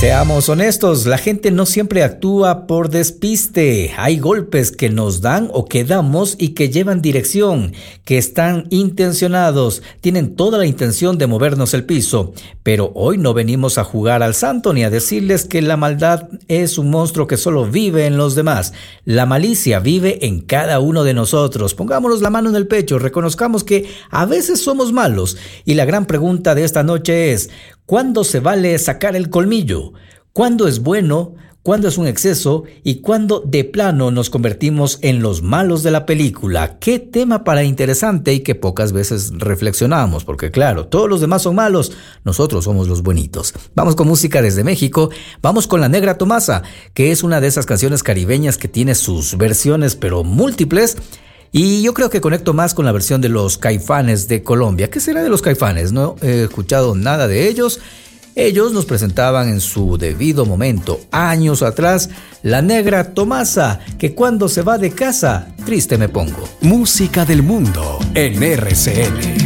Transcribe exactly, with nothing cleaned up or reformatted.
Seamos honestos, la gente no siempre actúa por despiste. Hay golpes que nos dan o que damos y que llevan dirección, que están intencionados, tienen toda la intención de movernos el piso. Pero hoy no venimos a jugar al santo ni a decirles que la maldad es un monstruo que solo vive en los demás. La malicia vive en cada uno de nosotros. Pongámonos la mano en el pecho, reconozcamos que a veces somos malos. Y la gran pregunta de esta noche es: ¿cuándo se vale sacar el colmillo? ¿Cuándo es bueno? ¿Cuándo es un exceso? ¿Y cuándo de plano nos convertimos en los malos de la película? Qué tema para interesante y que pocas veces reflexionamos, porque claro, todos los demás son malos, nosotros somos los bonitos. Vamos con música desde México, vamos con La Negra Tomasa, que es una de esas canciones caribeñas que tiene sus versiones pero múltiples. Y yo creo que conecto más con la versión de los Caifanes de Colombia. ¿Qué será de los Caifanes? No he escuchado nada de ellos. Ellos nos presentaban en su debido momento, años atrás, La Negra Tomasa, que cuando se va de casa, triste me pongo. Música del mundo en R C N.